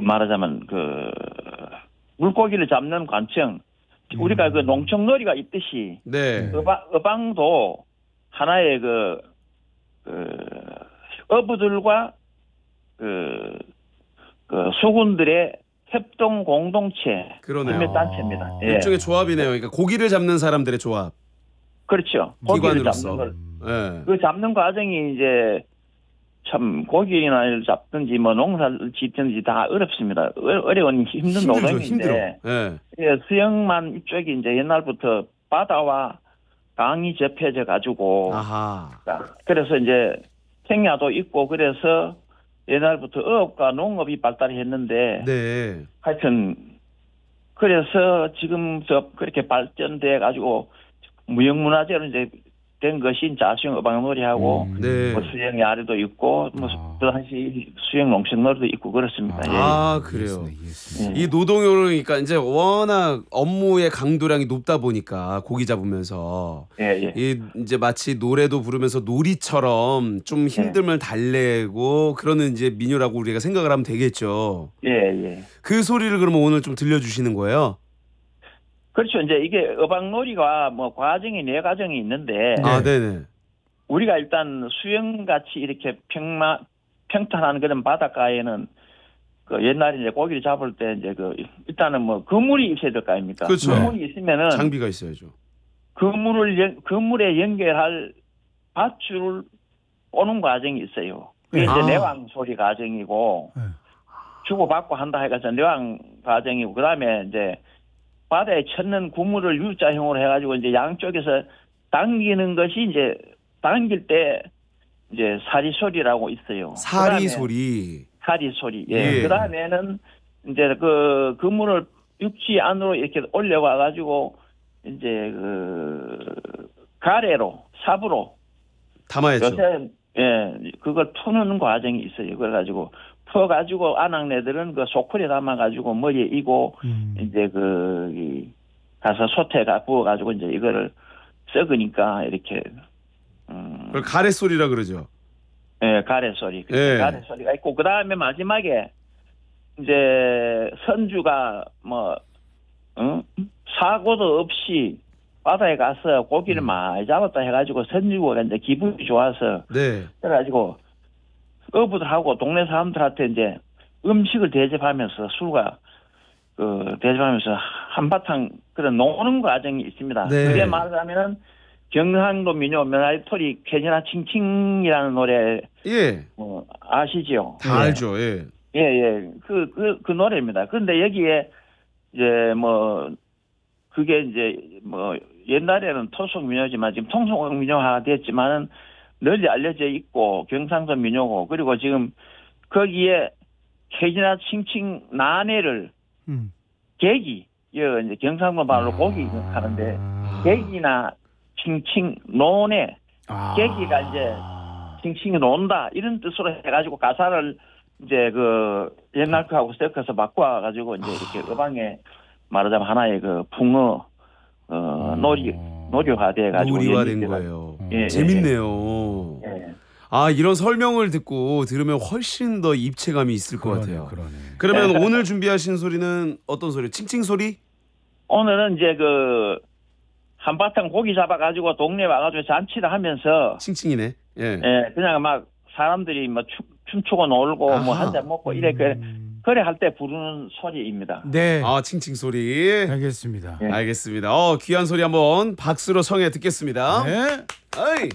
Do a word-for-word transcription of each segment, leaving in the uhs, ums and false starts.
말하자면 그 물고기를 잡는 관청, 우리가 그 농청놀이가 있듯이 네. 어방, 어방도 하나의 그, 그 어부들과 그, 그 수군들의 협동 공동체, 그러네요. 단체입니다. 예. 일종의 조합이네요. 그러니까 고기를 잡는 사람들의 조합. 그렇죠. 고기를 기관으로서. 잡는 걸. 네. 그 잡는 과정이 이제 참 고기나 잡든지 뭐 농사를 짓든지 다 어렵습니다. 어- 어려운 힘든 힘들죠, 노동인데 힘들어. 네. 예, 수영만 이쪽이 이제 옛날부터 바다와 강이 접해져 가지고 아하. 그래서 이제 생야도 있고 그래서 옛날부터 어업과 농업이 발달했는데 네. 하여튼 그래서 지금 저 그렇게 발전돼 가지고 무형문화재로 이제 된 것이 자수영 어방놀이하고 음. 네. 뭐 수영 야리도 있고 뭐 아. 또 한시 수영 농식놀이도 있고 그렇습니다. 예. 아, 그래요. 이해했습니다, 이해했습니다. 예. 이 노동요로니까 이제 워낙 업무의 강도량이 높다 보니까 고기 잡으면서 예, 예. 이 이제 마치 노래도 부르면서 놀이처럼 좀 힘듦을 달래고 그러는 이제 민요라고 우리가 생각을 하면 되겠죠. 예, 예. 그 소리를 그러면 오늘 좀 들려주시는 거예요? 그렇죠. 이제 이게 어방놀이가 뭐 과정이 네 과정이 있는데 아, 네네. 우리가 일단 수영같이 이렇게 평마 평탄한 그런 바닷가에는 그 옛날에 이제 고기를 잡을 때 이제 그 일단은 뭐 그물이 있어야 될 거 아닙니까? 그렇죠. 그물이 있으면은 장비가 있어야죠. 그물을 연, 그물에 연결할 밧줄을 오는 과정이 있어요. 그게 이제 아. 내왕 소리 과정이고 네. 주고받고 한다 해가지고 내왕 과정이고 그다음에 이제 바다에 쳤는 그물을 U자형으로 해가지고 이제 양쪽에서 당기는 것이 이제 당길 때 이제 사리 소리라고 있어요. 사리 그다음에 소리. 사리 소리. 예. 예. 그다음에는 이제 그 그물을 육지 안으로 이렇게 올려와 가지고 이제 그 가래로 삽으로 담아야죠. 요새 예 그걸 푸는 과정이 있어요. 그래가지고 퍼가지고 아낙네들은 그 소쿠리에 담아가지고 머리에 이고 음. 이제 그 이, 가서 솥에가 부어가지고 이제 이거를 썩으니까 이렇게 음, 그걸 가래 소리라 그러죠. 예 가래 소리, 예. 가래 소리가 있고 그 다음에 마지막에 이제 선주가 뭐 응? 사고도 없이 바다에 가서 고기를 많이 잡았다 해가지고 선주가 이제 기분이 좋아서 네. 그래가지고 어부들하고 동네 사람들한테 이제 음식을 대접하면서 술과 그 대접하면서 한바탕 그런 노는 과정이 있습니다. 네. 그게 말하자면은 경상도 민요 명아리토리 캐지나 칭칭이라는 노래 예. 뭐 아시죠? 다 알죠. 예. 예, 예. 그, 그, 그 노래입니다. 그런데 여기에 이제 뭐 그게 이제 뭐 옛날에는 토속 민요지만 지금 통속 민요화가 됐지만은 널리 알려져 있고 경상도 민요고 그리고 지금 거기에 캐지나 칭칭 나네를 음. 계기 여 이제 경상도 말로 고기 하는데 계기나 칭칭 노네 아. 계기가 이제 칭칭이 논다 이런 뜻으로 해가지고 가사를 이제 그 옛날 거하고 섞어서 바꿔가지고 이제 이렇게 어방에 말하자면 하나의 그 풍어 어 놀이 놀이화 돼가지고 놀이화된 연기가- 거예요. 예, 예, 재밌네요. 예. 아, 이런 설명을 듣고 들으면 훨씬 더 입체감이 있을 것 같아요. 그러네. 그러면 오늘 준비하신 소리는 어떤 소리? 칭칭 소리? 오늘은 이제 그 한바탕 고기 잡아가지고 동네 와가지고 잔치를 하면서 칭칭이네. 예. 예 그냥 막 사람들이 뭐 춤, 춤추고 놀고 뭐 아하. 한 잔 먹고 이래 그래 음. 그래 할 때 부르는 소리입니다. 네. 아, 칭칭 소리. 알겠습니다. 예. 알겠습니다. 어, 귀한 소리 한번 박수로 청해 듣겠습니다. 네. 어이.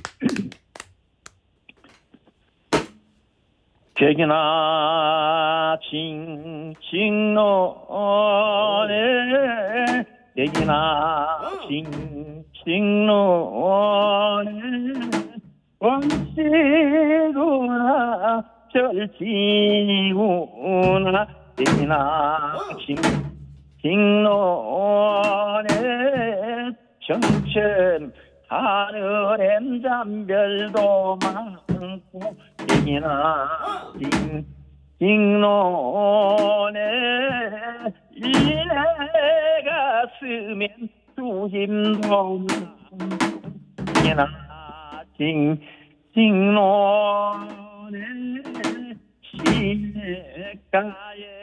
계기나 칭칭 노네 계기나 칭칭 노네 원시구나 절지구나 계기나 칭칭 노네 정천 하늘엔 잠별도 많고 이나 잉노네 이내 가슴엔 두 힘도 많고 이나 잉잉노네 시내가에